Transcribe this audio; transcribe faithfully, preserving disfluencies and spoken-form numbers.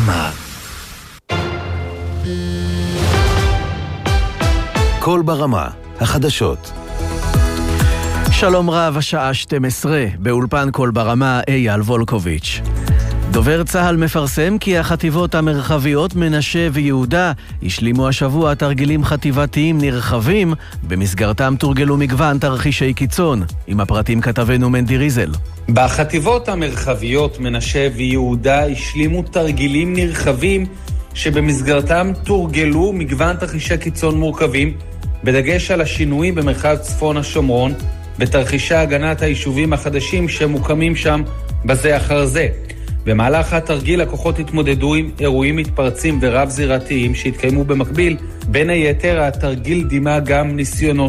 ברמה. קול ברמה, החדשות. שלום רב, השעה שתים עשרה, באולפן קול ברמה, אייל וולקוביץ'. דובר צהל מפרסם כי החטיבות המרחביות מנשה ויהודה השלימו השבוע תרגילים חטיבתיים נרחבים, במסגרתם תורגלו מגוון תרחישי קיצון. עם הפרטים כתבנו מנדי ריזל. בחטיבות המרחביות מנשה ויהודה השלימו תרגילים נרחבים, שבמסגרתם תורגלו מגוון תרחישי קיצון מורכבים, בדגש על השינויים במרחב צפון השומרון, בתרחישי הגנת היישובים החדשים שמוקמים שם בזה אחר זה. במהלך התרגיל הכוחות התמודדו עם אירועים מתפרצים ורב זירתיים שהתקיימו במקביל. בין היתר התרגיל דימה גם ניסיונות